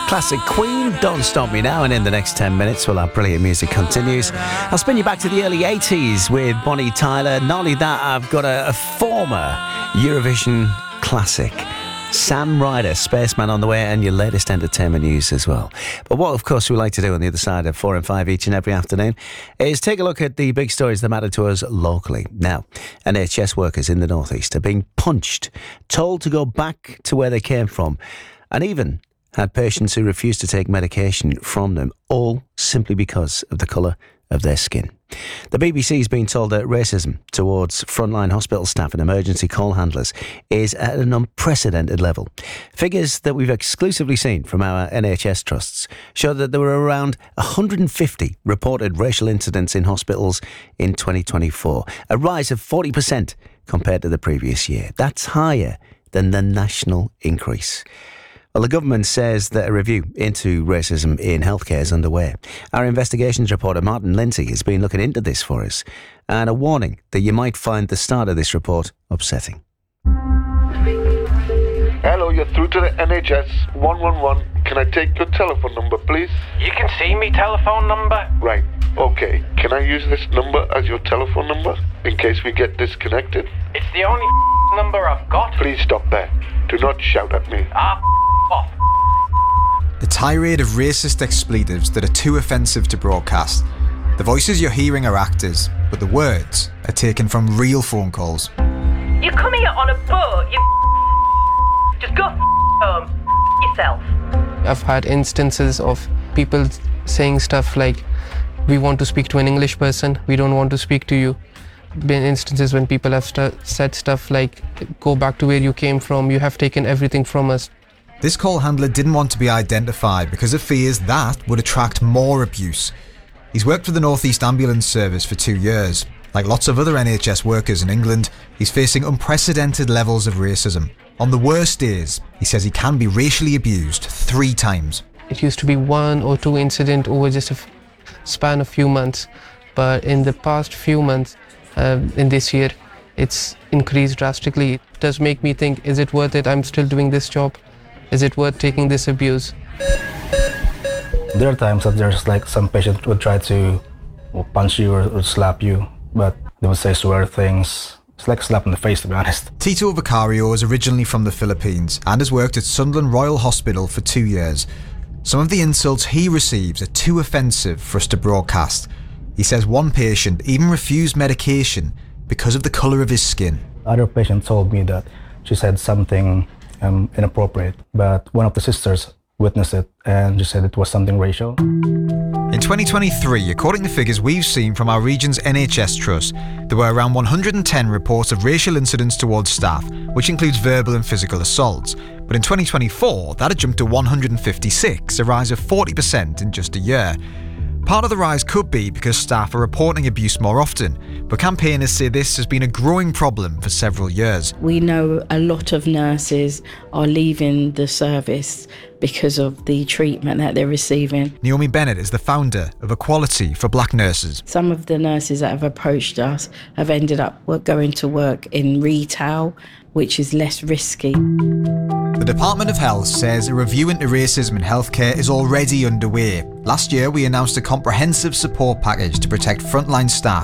Classic Queen, Don't Stop Me Now, and in the next 10 minutes, well, our brilliant music continues. I'll spin you back to the early 80s with Bonnie Tyler. Not only that, I've got a former Eurovision classic, Sam Ryder, Spaceman, on the way, and your latest entertainment news as well. But what, of course, we like to do on the other side of 4 and 5 each and every afternoon is take a look at the big stories that matter to us locally. Now, NHS workers in the North East are being punched, told to go back to where they came from, and even had patients who refused to take medication from them, all simply because of the colour of their skin. The BBC has been told that racism towards frontline hospital staff and emergency call handlers is at an unprecedented level. Figures that we've exclusively seen from our NHS trusts show that there were around 150 reported racial incidents in hospitals in 2024, a rise of 40% compared to the previous year. That's higher than the national increase. Well, the government says that a review into racism in healthcare is underway. Our investigations reporter Martin Lindsay has been looking into this for us, and a warning that you might find the start of this report upsetting. Hello, you're through to the NHS 111. Can I take your telephone number, please? You can see me telephone number. Right, okay. Can I use this number as your telephone number in case we get disconnected? It's the only number I've got. Please stop there. Do not shout at me. Off. A tirade of racist expletives that are too offensive to broadcast. The voices you're hearing are actors, but the words are taken from real phone calls. You come here on a boat, you just go home yourself. I've had instances of people saying stuff like, we want to speak to an English person, we don't want to speak to you. Been instances when people have said stuff like, go back to where you came from, you have taken everything from us. This call handler didn't want to be identified because of fears that would attract more abuse. He's worked for the North East Ambulance Service for 2 years. Like lots of other NHS workers in England, he's facing unprecedented levels of racism. On the worst days, he says he can be racially abused 3 times. It used to be 1 or 2 incidents over just a span of few months, but in the past few months, in this year, it's increased drastically. It does make me think, is it worth it? I'm still doing this job. Is it worth taking this abuse? There are times that there's like some patient would try to punch you or slap you, but they would say swear things. It's like a slap in the face, to be honest. Tito Vicario is originally from the Philippines and has worked at Sunderland Royal Hospital for 2 years. Some of the insults he receives are too offensive for us to broadcast. He says one patient even refused medication because of the colour of his skin. Other patient told me that she said something inappropriate, but one of the sisters witnessed it and she said it was something racial. In 2023, according to figures we've seen from our region's NHS Trust, there were around 110 reports of racial incidents towards staff, which includes verbal and physical assaults. But in 2024, that had jumped to 156, a rise of 40% in just a year. Part of the rise could be because staff are reporting abuse more often, but campaigners say this has been a growing problem for several years. We know a lot of nurses are leaving the service because of the treatment that they're receiving. Naomi Bennett is the founder of Equality for Black Nurses. Some of the nurses that have approached us have ended up going to work in retail, which is less risky. The Department of Health says a review into racism in healthcare is already underway. Last year, we announced a comprehensive support package to protect frontline staff